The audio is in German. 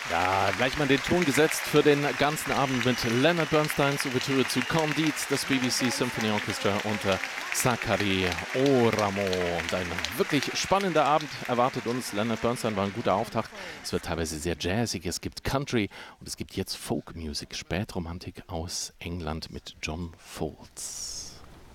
Ja, gleich mal den Ton gesetzt für den ganzen Abend mit Leonard Bernsteins Ouvertüre zu Candide, das BBC Symphony Orchestra unter Zachary Oramo. Und ein wirklich spannender Abend erwartet uns. Leonard Bernstein war ein guter Auftakt. Es wird teilweise sehr jazzig, es gibt Country und es gibt jetzt Folk Music, Spätromantik aus England mit John Foltz.